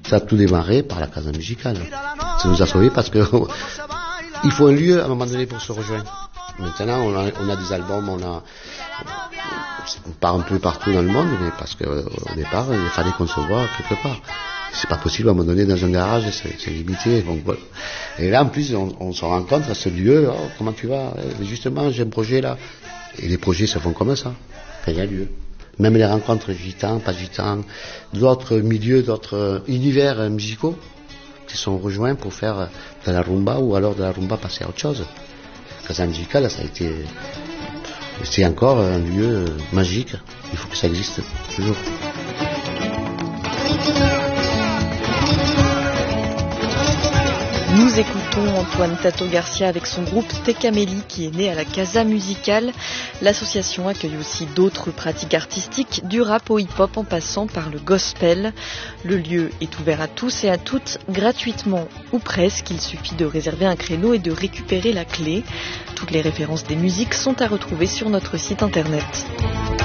Ça a tout démarré par la Casa Musicale. Ça nous a sauvés parce que il faut un lieu à un moment donné pour se rejoindre. Maintenant, on a des albums, on part un peu partout dans le monde, mais parce qu'au départ, il fallait qu'on se voit quelque part. C'est pas possible à un moment donné dans un garage, c'est limité. Donc, voilà. Et là, en plus, on se rencontre à ce lieu. Oh, comment tu vas? Justement, j'ai un projet là. Et les projets se font comme ça, quand il y a lieu. Même les rencontres gitans, pas gitans, d'autres milieux, d'autres univers musicaux qui sont rejoints pour faire de la rumba ou alors de la rumba passer à autre chose. Casa Musicale, ça a été, c'est encore un lieu magique. Il faut que ça existe toujours. Nous écoutons Antoine Tato Garcia avec son groupe Tekameli qui est né à la Casa Musicale. L'association accueille aussi d'autres pratiques artistiques, du rap au hip-hop en passant par le gospel. Le lieu est ouvert à tous et à toutes, gratuitement ou presque. Il suffit de réserver un créneau et de récupérer la clé. Toutes les références des musiques sont à retrouver sur notre site internet.